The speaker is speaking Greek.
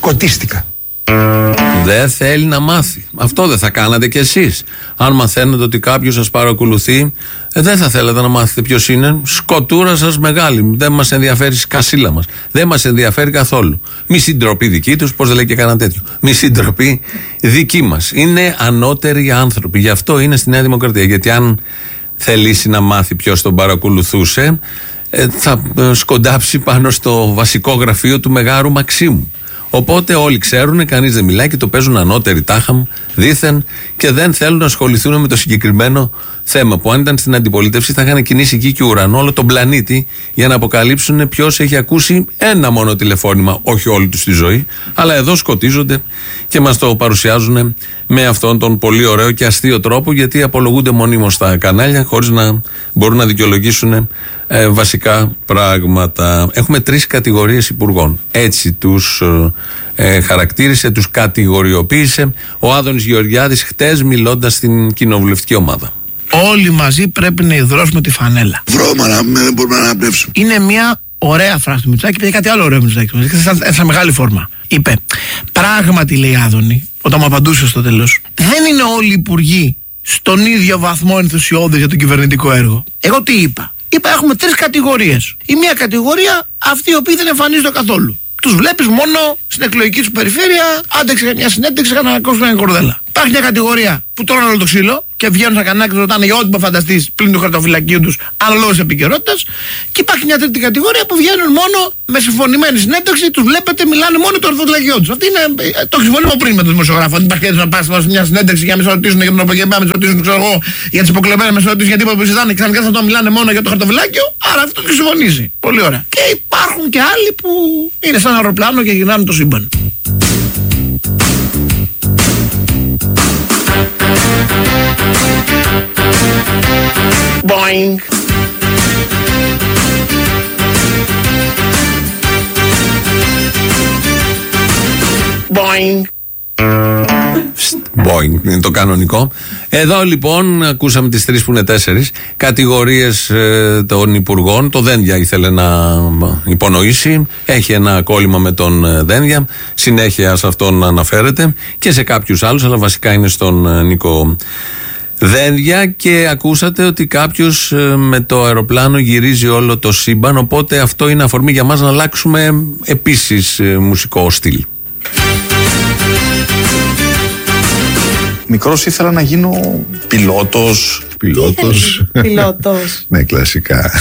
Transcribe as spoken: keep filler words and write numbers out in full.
Σκοτίστηκα. Δεν θέλει να μάθει. Αυτό δεν θα κάνατε κι εσείς. Αν μαθαίνετε ότι κάποιος σας παρακολουθεί, ε, δεν θα θέλατε να μάθετε ποιος είναι. Σκοτούρα σας μεγάλη. Δεν μας ενδιαφέρει η σκασίλα μας. Δεν μας ενδιαφέρει καθόλου. Μη συντροπή δική τους, πώς δεν λέει και κανένα τέτοιο. Μη συντροπή δική μας. Είναι ανώτεροι άνθρωποι. Γι' αυτό είναι στη Νέα Δημοκρατία. Γιατί αν θελήσει να μάθει ποιος τον παρακολουθούσε, ε, θα σκοντάψει πάνω στο βασικό γραφείο του Μεγάρου Μαξίμου. Οπότε όλοι ξέρουν, κανείς δεν μιλάει και το παίζουν ανώτεροι τάχαμ, δήθεν, και δεν θέλουν να ασχοληθούν με το συγκεκριμένο θέμα. Που αν ήταν στην αντιπολίτευση θα είχαν κινήσει εκεί και ουρανό, όλο τον πλανήτη, για να αποκαλύψουν ποιος έχει ακούσει ένα μόνο τηλεφώνημα, όχι όλη του τη ζωή. Αλλά εδώ σκοτίζονται και μας το παρουσιάζουν με αυτόν τον πολύ ωραίο και αστείο τρόπο, γιατί απολογούνται μονίμως στα κανάλια, χωρίς να μπορούν να δικαιολογήσουν ε, βασικά πράγματα. Έχουμε τρεις κατηγορίες υπουργών. Έτσι τους ε, χαρακτήρισε, τους κατηγοριοποίησε ο Άδωνης Γεωργιάδης χτες, μιλώντας στην κοινοβουλευτική ομάδα. Όλοι μαζί πρέπει να υδρώσουμε τη φανέλα. Βρώμα, δεν μπορούμε να αναπνεύσουμε. Είναι μια ωραία φράση του Μητσάκη, και κάτι άλλο ωραίο Μητσάκη. Σαν μεγάλη φόρμα. Είπε, πράγματι, λέει Άδωνη, όταν μου απαντούσε στο τέλος, δεν είναι όλοι οι υπουργοί στον ίδιο βαθμό ενθουσιώδες για το κυβερνητικό έργο. Εγώ τι είπα? Είπα, έχουμε τρεις κατηγορίες. Η μία κατηγορία, αυτοί οι οποίοι δεν εμφανίζονται καθόλου. Τους βλέπεις μόνο στην εκλογική σου περιφέρεια, άντεξε μια συνέντευξη, να κόψουν μια κορδέλα. Υπάρχει μια κατηγορία που τρώνε όλο το ξύλο και βγαίνουν στα κανάλια και ρωτάνε για ό,τι που φανταστείς πλην του χαρτοφυλακίου τους, αναλόγως επικαιρότητας. Και υπάρχει μια τρίτη κατηγορία που βγαίνουν μόνο με συμφωνημένη συνέντευξη, τους βλέπετε, μιλάνε μόνο το χαρτοφυλακείο τους. Αυτή είναι το συμφωνήμα πριν με τον δημοσιογράφο. Δεν υπάρχει να πας σε μια συνέντευξη για να με ρωτήσουν για τον απογευμα, να με ρωτήσουν, ξέρω εγώ, για τις υποκλεμένες, με ρωτήσουν για τίποτα που συζητάνε και ξαφνικά θα το μιλάνε μόνο για το χαρτοφυλάκιο. Άρα αυτό το συμφωνήσει. Πολύ ωραία. Και υπάρχουν και άλλοι που είναι σαν αεροπλάνο και γυρνάνε το σύμπαν. Boing. Boing. Boing, είναι το κανονικό. Εδώ λοιπόν ακούσαμε τις τρεις που είναι τέσσερις κατηγορίες ε, των υπουργών. Το Δένδια ήθελε να υπονοήσει. Έχει ένα κόλλημα με τον ε, Δένδια. Συνέχεια σε αυτόν αναφέρεται και σε κάποιους άλλους, αλλά βασικά είναι στον ε, Νίκο Δένδια. Και ακούσατε ότι κάποιος ε, με το αεροπλάνο γυρίζει όλο το σύμπαν. Οπότε αυτό είναι αφορμή για μας να αλλάξουμε επίσης ε, μουσικό στυλ. Μικρός ήθελα να γίνω πιλότος. Πιλότος. Πιλότος. Ναι, κλασικά.